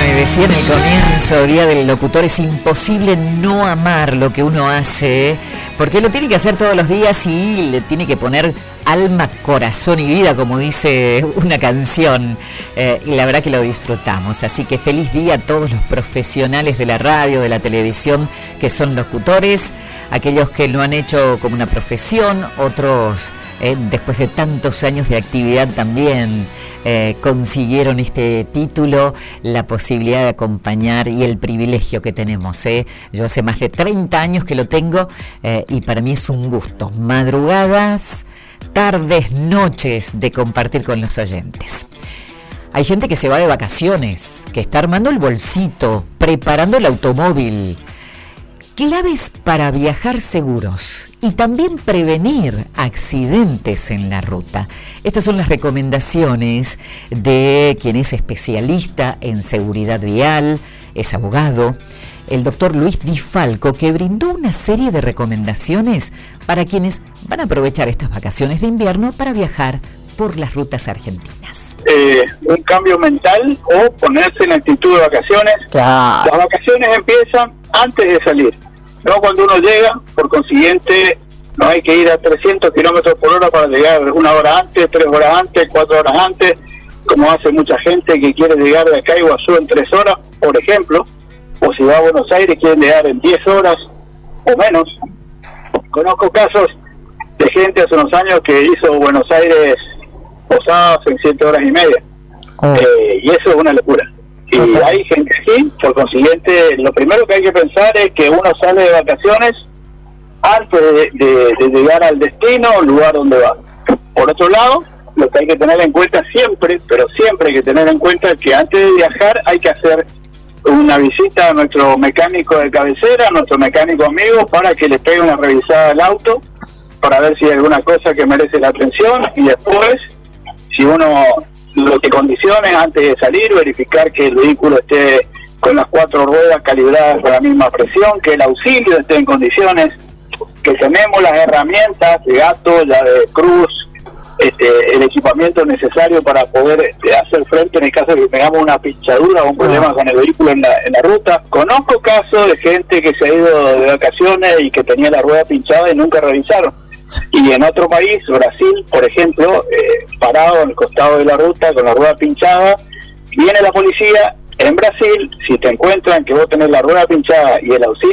decía en el comienzo, Día del Locutor, es imposible no amar lo que uno hace, porque lo tiene que hacer todos los días y le tiene que poner alma, corazón y vida, como dice una canción, y la verdad que lo disfrutamos. Así que feliz día a todos los profesionales de la radio, de la televisión, que son locutores, aquellos que lo han hecho como una profesión, otros después de tantos años de actividad también consiguieron este título, la posibilidad de acompañar y el privilegio que tenemos. Yo hace más de 30 años que lo tengo y para mí es un gusto. Madrugadas, tardes, noches de compartir con los oyentes. Hay gente que se va de vacaciones, que está armando el bolsito, preparando el automóvil. Claves para viajar seguros y también prevenir accidentes en la ruta. Estas son las recomendaciones de quien es especialista en seguridad vial, es abogado, el doctor Luis Di Falco, que brindó una serie de recomendaciones para quienes van a aprovechar estas vacaciones de invierno para viajar por las rutas argentinas. Un cambio mental o ponerse en actitud de vacaciones. Claro. Las vacaciones empiezan antes de salir. No cuando uno llega, por consiguiente, no hay que ir a 300 kilómetros por hora para llegar 1 hora antes, 3 horas antes, 4 horas antes, como hace mucha gente que quiere llegar de acá a Iguazú en 3 horas, por ejemplo, o si va a Buenos Aires quieren llegar en 10 horas o menos. Conozco casos de gente hace unos años que hizo Buenos Aires Posadas en 7 horas y media, y eso es una locura. Y hay gente así, por consiguiente, lo primero que hay que pensar es que uno sale de vacaciones antes de llegar al destino, lugar donde va. Por otro lado, lo que hay que tener en cuenta siempre, pero siempre hay que tener en cuenta que antes de viajar hay que hacer una visita a nuestro mecánico de cabecera, a nuestro mecánico amigo, para que le pegue una revisada al auto, para ver si hay alguna cosa que merece la atención, y después, si uno lo que condiciones antes de salir, verificar que el vehículo esté con las 4 ruedas calibradas con la misma presión, que el auxilio esté en condiciones, que tenemos las herramientas de gato, la de cruz, el equipamiento necesario para poder hacer frente en el caso de que tengamos una pinchadura o un problema con el vehículo en la ruta. Conozco casos de gente que se ha ido de vacaciones y que tenía la rueda pinchada y nunca revisaron. Y en otro país, Brasil, por ejemplo, parado en el costado de la ruta con la rueda pinchada, viene la policía. En Brasil, si te encuentran que vos tenés la rueda pinchada y el auxilio